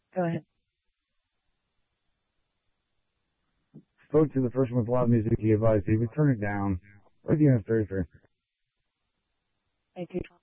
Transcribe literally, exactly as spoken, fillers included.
Go ahead. Spoke to the person with loud music. He advised he would turn it down. Right, yeah, very fair. I do.